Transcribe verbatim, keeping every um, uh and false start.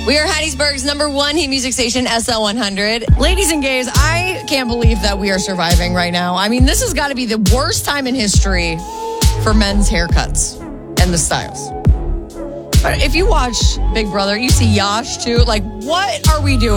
We are Hattiesburg's number one hit music station, S L one hundred. Ladies and gays, I can't believe that we are surviving right now. I mean, this has got to be the worst time in history for men's haircuts and the styles. But if you watch Big Brother, you see Yash too. Like, what are we doing?